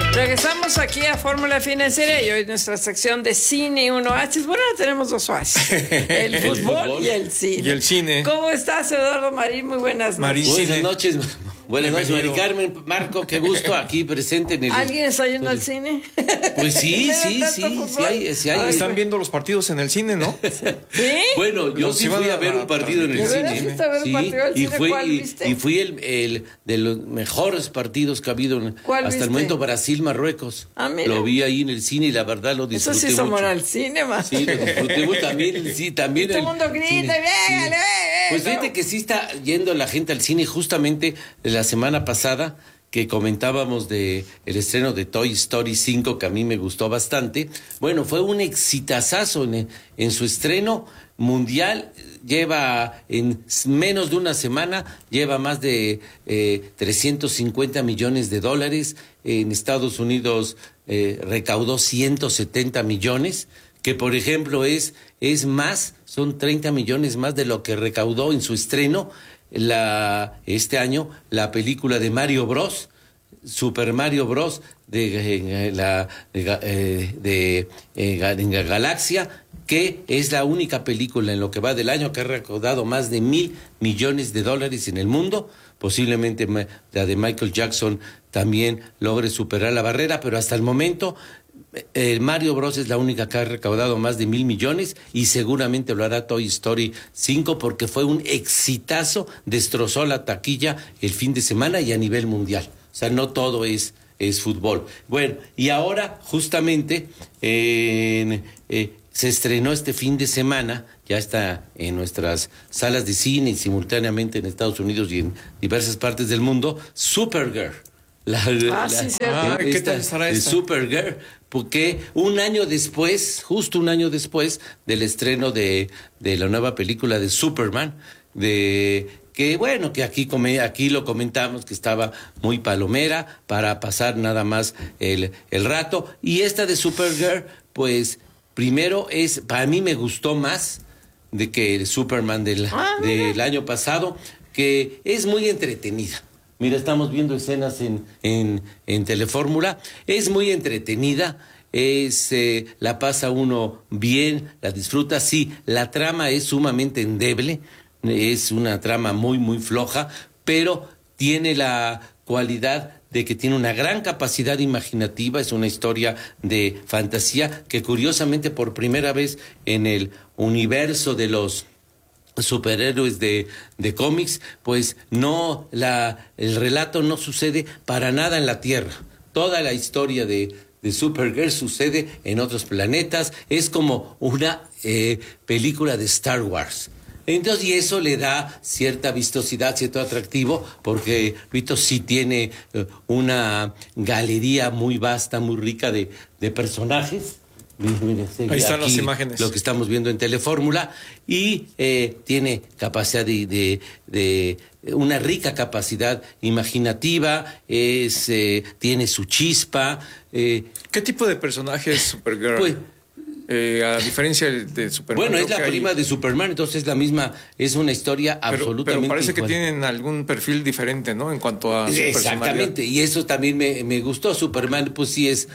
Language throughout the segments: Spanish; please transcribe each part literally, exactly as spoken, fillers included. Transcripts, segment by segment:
Regresamos aquí a Fórmula Financiera y hoy nuestra sección de cine uno oasis. Bueno, tenemos dos oasis, el fútbol, el fútbol y el cine. Y el cine. ¿Cómo estás, Eduardo Marín? Muy buenas noches. Marín, buenas noches. Buenas noches, Mari Carmen, Marco, qué gusto aquí presente en el... ¿Alguien está yendo al cine? Pues sí, sí, sí, sí hay, sí hay. Están viendo los partidos en el cine, ¿no? ¿Sí? Bueno, yo sí fui a ver un partido en el cine. Sí, y fui, y fui el, el de los mejores partidos que ha habido hasta viste? el momento, Brasil-Marruecos. Ah, lo vi ahí en el cine y la verdad lo disfruté mucho. Eso sí somos al cine, más. Sí, lo disfruté mucho también, sí, también. Y todo el mundo grita, ¡véngale, sí. Pues fíjate que sí está yendo la gente al cine justamente la semana pasada que comentábamos de el estreno de Toy Story cinco, que a mí me gustó bastante. Bueno, fue un exitazazo en, en su estreno mundial. Lleva en menos de una semana, lleva más de eh, trescientos cincuenta millones de dólares. En Estados Unidos eh, recaudó ciento setenta millones, que por ejemplo es, es más, son treinta millones más de lo que recaudó en su estreno la este año la película de Mario Bros, Super Mario Bros, de eh, la de, de eh, en la Galaxia, que es la única película en lo que va del año que ha recaudado más de mil millones de dólares en el mundo. Posiblemente la de Michael Jackson también logre superar la barrera, pero hasta el momento el Mario Bros es la única que ha recaudado más de mil millones y seguramente lo hará Toy Story cinco porque fue un exitazo, destrozó la taquilla el fin de semana y a nivel mundial. O sea, no todo es, es fútbol. Bueno, y ahora justamente eh, eh, se estrenó este fin de semana, ya está en nuestras salas de cine y simultáneamente en Estados Unidos y en diversas partes del mundo, Supergirl. La, ah, la, sí, sí. Ah, ¿qué esta, tal estará esta? Supergirl, porque un año después, justo un año después del estreno de, de la nueva película de Superman, de que bueno, que aquí come, aquí lo comentamos que estaba muy palomera para pasar nada más el, el rato, y esta de Supergirl, pues primero es, para mí me gustó más de que el Superman del, ah, del año pasado, que es muy entretenida. Mira, estamos viendo escenas en, en, en Telefórmula. Es muy entretenida, es eh, la pasa uno bien, la disfruta. Sí, la trama es sumamente endeble, es una trama muy, muy floja, pero tiene la cualidad de que tiene una gran capacidad imaginativa. Es una historia de fantasía que curiosamente por primera vez en el universo de los superhéroes de, de cómics, pues no, la, el relato no sucede para nada en la Tierra. Toda la historia de, de Supergirl sucede en otros planetas. Es como una eh, película de Star Wars. Entonces, y eso le da cierta vistosidad, cierto atractivo, porque Vito sí tiene eh, una galería muy vasta, muy rica de, de personajes. Mire, ahí están las imágenes. Lo que estamos viendo en Telefórmula, y eh, tiene capacidad de, de, de una rica capacidad imaginativa, es eh, tiene su chispa. Eh, ¿Qué tipo de personaje es Supergirl? Pues, Eh, a diferencia de Superman. Bueno, es la hay... prima de Superman, entonces es la misma, es una historia pero, absolutamente pero parece igual. que tienen algún perfil diferente, ¿no? En cuanto a su exactamente, y eso también me, me gustó. Superman, pues sí es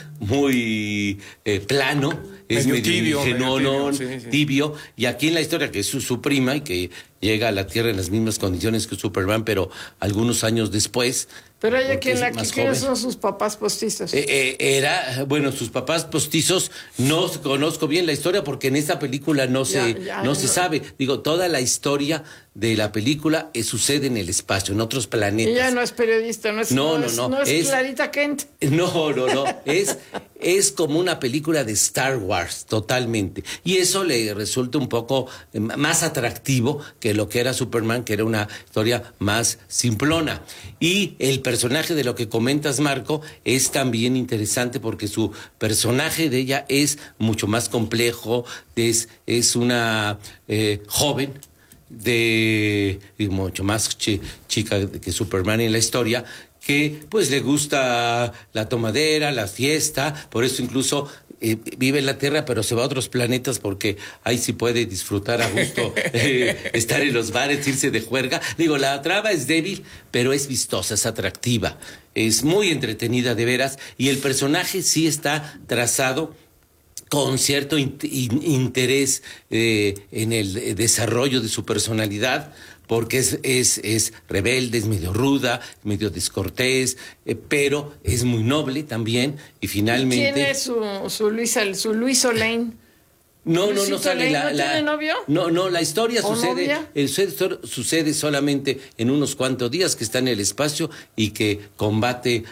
muy eh, plano, es medio, medio tibio, ingenuo, medio tibio, sí, sí. tibio, y aquí en la historia, que es su, su prima y que llega a la Tierra en las mismas condiciones que Superman, pero algunos años después. Pero ella, ¿quién la quiénes son sus papás postizos? Eh, eh, era, bueno, sus papás postizos, no conozco bien la historia porque en esta película no se, ya, ya, no no. se sabe. Digo, toda la historia de la película eh, sucede en el espacio, en otros planetas. Ella no es periodista, no es, no, no, no, es, no, no es, es Clarita Kent. No, no, no, es, es como una película de Star Wars, totalmente. Y eso le resulta un poco eh, más atractivo que lo que era Superman, que era una historia más simplona. Y el personaje de lo que comentas, Marco, es también interesante porque su personaje de ella es mucho más complejo, es, es una eh, joven, de y mucho más chi, chica que Superman en la historia, que pues le gusta la tomadera, la fiesta, por eso incluso eh, vive en la Tierra, pero se va a otros planetas porque ahí sí puede disfrutar a gusto, eh, estar en los bares, irse de juerga. Digo, la trama es débil, pero es vistosa, es atractiva, es muy entretenida de veras, y el personaje sí está trazado con cierto in- in- interés eh, en el desarrollo de su personalidad, porque es, es, es rebelde, es medio ruda, medio descortés, eh, pero es muy noble también, y finalmente... ¿Quién es su, su Luis, su Luis Lane? No, no, no ¿Luisito sale Lane la, no la- tiene novio? No, no, la historia ¿O sucede, novia? el suceso sucede solamente en unos cuantos días, que está en el espacio y que combate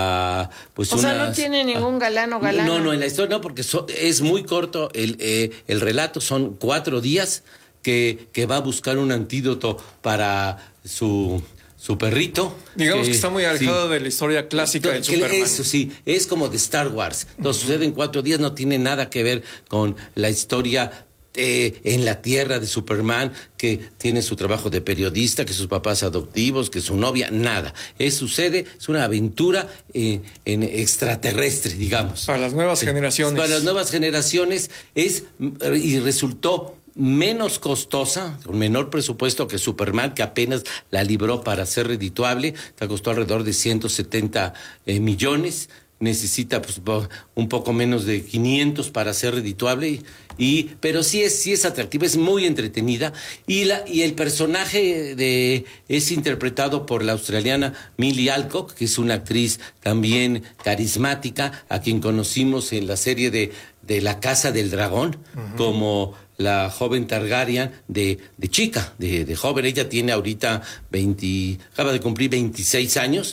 a pues O sea, unas- no tiene ningún galán o galana. No, no, en la historia no, porque so- es muy corto el, eh, el relato, son cuatro días que, que va a buscar un antídoto para su, su perrito. Digamos que está muy alejado sí. de la historia clásica del Que Superman. Eso sí, es como de Star Wars. Entonces sucede en cuatro días, no tiene nada que ver con la historia eh, en la Tierra de Superman, que tiene su trabajo de periodista, que sus papás adoptivos, que su novia, nada. Es sucede, es una aventura eh, en extraterrestre, digamos. Para las nuevas Sí. generaciones. Para las nuevas generaciones es y resultó menos costosa, con menor presupuesto que Superman, que apenas la libró para ser redituable, te costó alrededor de ciento setenta eh, millones, necesita pues un poco menos de quinientos para ser redituable, y, y pero sí es sí es atractiva, es muy entretenida, y la y el personaje de es interpretado por la australiana Millie Alcock, que es una actriz también carismática, a quien conocimos en la serie de de La Casa del Dragón, uh-huh, como la joven Targaryen de, de chica, de, de joven. Ella tiene ahorita veinte, acaba de cumplir veintiséis años,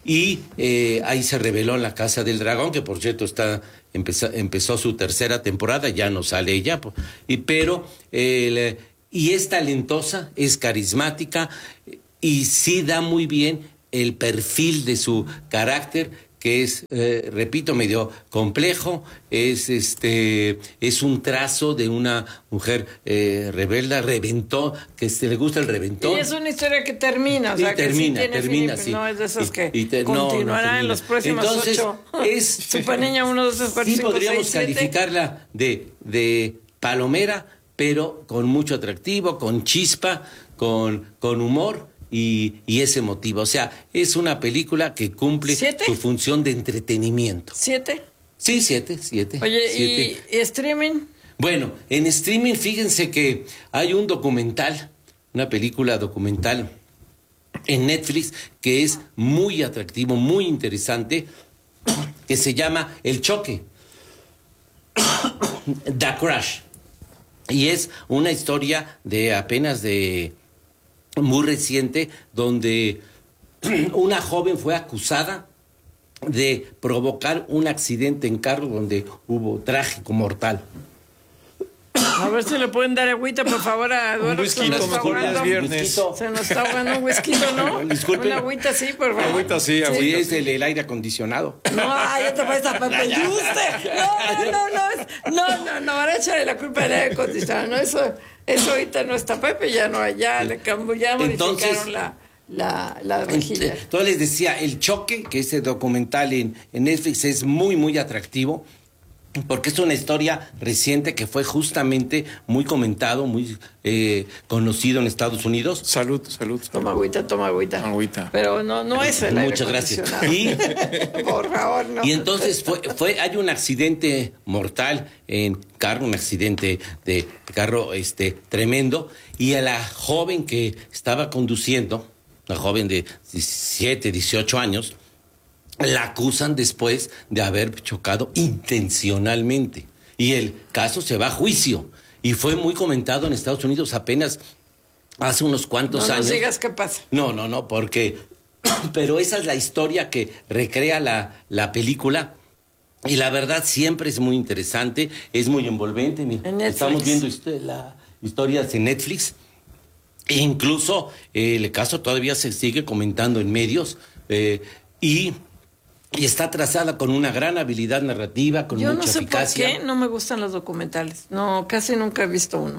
y eh, ahí se reveló en La Casa del Dragón, que por cierto está empezó, empezó su tercera temporada, ya no sale ella, y, pero el, y es talentosa, es carismática, y sí da muy bien el perfil de su carácter, que es, eh, repito, medio complejo, es este es un trazo de una mujer eh, rebelde, reventó, que se le gusta el reventón. Y es una historia que termina, o Sí, sea, que termina, sí tiene termina, fin, sí. no es de esas Y- que y te- no, no continuarán termina. en los próximos Entonces, ocho. es- Super Niña uno, dos, tres, cuatro, Sí cinco, podríamos seis, siete. calificarla de, de palomera, pero con mucho atractivo, con chispa, con, con humor y, y es emotiva. O sea, es una película que cumple ¿Siete? su función de entretenimiento. ¿Siete? Sí, siete, siete. Oye, siete. ¿y, y streaming? Bueno, en streaming fíjense que hay un documental, una película documental en Netflix que es muy atractivo, muy interesante, que se llama El Choque, The Crash. Y es una historia de apenas de muy reciente, donde una joven fue acusada de provocar un accidente en carro donde hubo trágico mortal. A ver si le pueden dar agüita, por favor, a Eduardo. Un se whisky, nos está mejor ya es ahogando. viernes. Se nos está ahogando un whisky, ¿no? Disculpe. Una agüita, sí, por favor. Agüita, sí, agüita. Sí, es el, el aire acondicionado. No, ay, ya te vas a Pepe Yuste. No, no, no, no, es- no, no, no, ahora échale la culpa al aire acondicionado. No, eso, eso ahorita no está Pepe, ya no, ya le cambió, ya Entonces- modificaron la, la, la rejilla. Entonces les decía, El Choque, que este documental en, en Netflix es muy, muy atractivo, porque es una historia reciente que fue justamente muy comentado, muy eh, conocido en Estados Unidos. Salud, salud. Toma agüita, toma agüita. Agüita. Pero no, no es el aire Muchas gracias. acondicionado. Por favor, no. Y entonces fue, fue, hay un accidente mortal en carro, un accidente de carro este, tremendo, y a la joven que estaba conduciendo, la joven de diecisiete, dieciocho años, la acusan después de haber chocado intencionalmente. Y el caso se va a juicio. Y fue muy comentado en Estados Unidos apenas hace unos cuantos no años. nos digas qué pasa. No, no, no, porque... Pero esa es la historia que recrea la, la película. Y la verdad siempre es muy interesante, es muy envolvente. Mira, En Netflix. estamos viendo hist- la historias en Netflix. E incluso eh, el caso todavía se sigue comentando en medios. eh, y... Y está trazada con una gran habilidad narrativa, con Yo mucha no sé eficacia. por qué no me gustan los documentales. No, casi nunca he visto uno.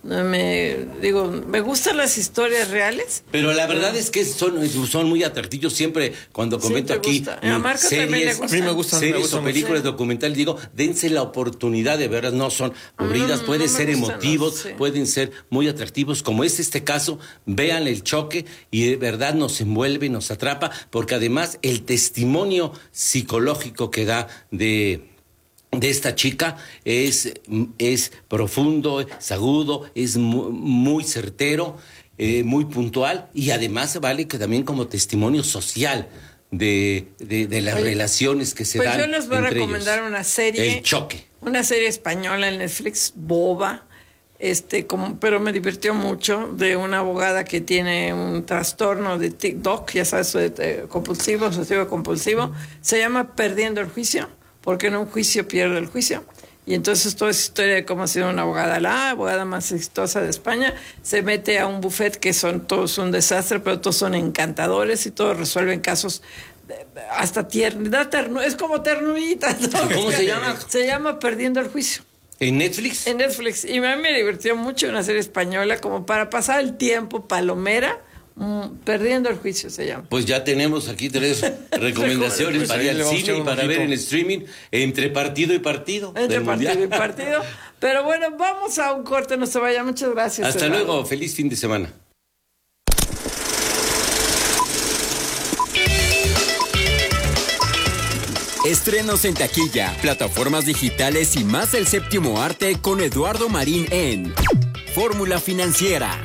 Me digo, me gustan las historias reales. Pero la verdad es que son, son muy atractivos siempre cuando comento Sí, te aquí gusta. A Marco también le series, gusta. A mí me gustan, me series gustan o mucho. películas Sí. documentales. Digo, dense la oportunidad, de veras, no son aburridas, no, pueden no me ser gustan, emotivos, no, sí. pueden ser muy atractivos, como es este caso. Vean el choque y de verdad nos envuelve, nos atrapa, porque además el testimonio psicológico que da de... de esta chica es, es profundo, es agudo, es muy, muy certero, eh, muy puntual, y además vale que también como testimonio social de, de, de las Oye, relaciones que se pues dan yo les voy a entre recomendar ellos. una serie. El choque. Una serie española en Netflix, boba, este, como, pero me divirtió mucho, de una abogada que tiene un trastorno de TikTok, ya sabes, de, de compulsivo, obsesivo compulsivo. Se llama Perdiendo el Juicio, porque en un juicio pierde el juicio. Y entonces toda esa historia de cómo ha sido una abogada, la abogada más exitosa de España, se mete a un buffet que son todos un desastre, pero todos son encantadores y todos resuelven casos de- hasta tierna, ternu, es como ternurita. ¿No? ¿Cómo se llama? Se llama Perdiendo el Juicio. ¿En Netflix? En Netflix. Y a mí me divirtió mucho una serie española como para pasar el tiempo, palomera. Mm, Perdiendo el Juicio se llama. Pues ya tenemos aquí tres recomendaciones para ir Sí, le al vamos a cine echar y un para ver ojito. en streaming entre partido y partido. Entre del partido Mundial. y partido. Pero bueno, vamos a un corte, no se vaya. Muchas gracias. Hasta Eduardo. luego, feliz fin de semana. Estrenos en taquilla, plataformas digitales y más del séptimo arte con Eduardo Marín en Fórmula Financiera.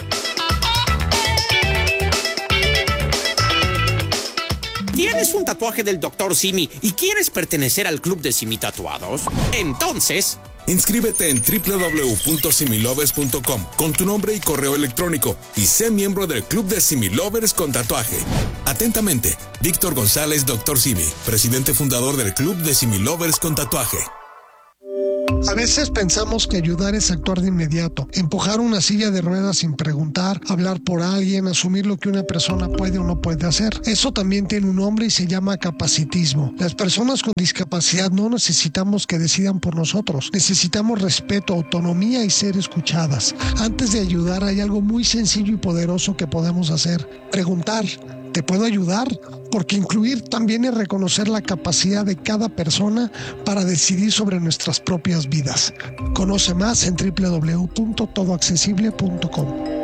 ¿Tienes un tatuaje del doctor Simi y quieres pertenecer al club de Simi Tatuados? Entonces, inscríbete en doble u doble u doble u punto similovers punto com con tu nombre y correo electrónico y sé miembro del club de Similovers con tatuaje. Atentamente, Víctor González, doctor Simi, presidente fundador del club de Similovers con tatuaje. A veces pensamos que ayudar es actuar de inmediato, empujar una silla de ruedas sin preguntar, hablar por alguien, asumir lo que una persona puede o no puede hacer. Eso también tiene un nombre y se llama capacitismo. Las personas con discapacidad no necesitamos que decidan por nosotros. Necesitamos respeto, autonomía y ser escuchadas. Antes de ayudar hay algo muy sencillo y poderoso que podemos hacer. Preguntar. ¿Te puedo ayudar? Porque incluir también es reconocer la capacidad de cada persona para decidir sobre nuestras propias vidas. Conoce más en doble u doble u doble u punto todo accesible punto com.